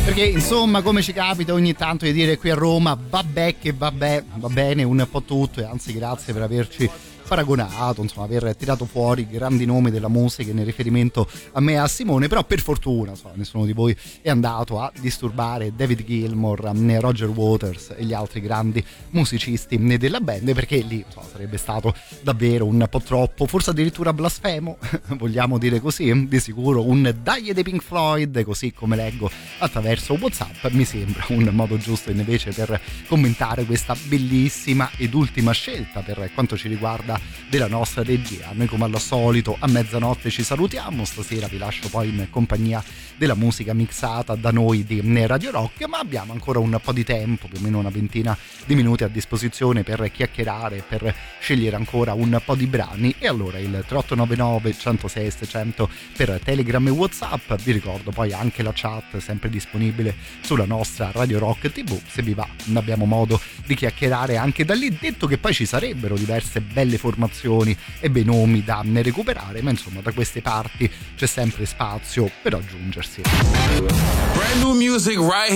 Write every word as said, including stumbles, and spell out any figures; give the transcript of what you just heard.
Perché insomma, come ci capita ogni tanto di dire qui a Roma, vabbè che vabbè, va bene un po' tutto, e anzi grazie per averci paragonato, insomma, aver tirato fuori grandi nomi della musica in riferimento a me e a Simone, però per fortuna insomma, nessuno di voi è andato a disturbare David Gilmour, Roger Waters e gli altri grandi musicisti della band, perché lì insomma, sarebbe stato davvero un po' troppo, forse addirittura blasfemo, vogliamo dire così. Di sicuro un dai dei Pink Floyd, così come leggo attraverso WhatsApp, mi sembra un modo giusto invece per commentare questa bellissima ed ultima scelta per quanto ci riguarda della nostra regia. Noi come al solito a mezzanotte ci salutiamo, stasera vi lascio poi in compagnia della musica mixata da noi di Radio Rock, ma abbiamo ancora un po' di tempo, più o meno una ventina di minuti a disposizione per chiacchierare, per scegliere ancora un po' di brani, e allora il tre otto nove nove uno zero sei seicento per Telegram e WhatsApp. Vi ricordo poi anche la chat sempre disponibile sulla nostra Radio Rock tivù, se vi va abbiamo modo di chiacchierare anche da lì, detto che poi ci sarebbero diverse belle formazioni e bei nomi da recuperare, ma insomma da queste parti c'è sempre spazio per aggiungersi. Brand new music right